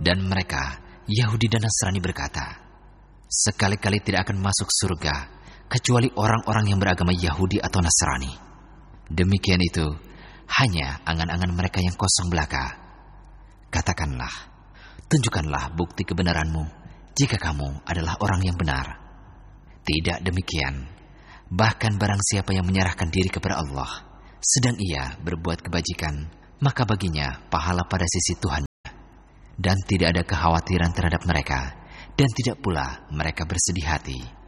Dan mereka, Yahudi dan Nasrani berkata, sekali-kali tidak akan masuk surga kecuali orang-orang yang beragama Yahudi atau Nasrani. Demikian itu hanya angan-angan mereka yang kosong belaka. Katakanlah, tunjukkanlah bukti kebenaranmu jika kamu adalah orang yang benar. Tidak demikian, bahkan barang siapa yang menyerahkan diri kepada Allah, sedang ia berbuat kebajikan, maka baginya pahala pada sisi Tuhannya. Dan tidak ada kekhawatiran terhadap mereka, dan tidak pula mereka bersedih hati.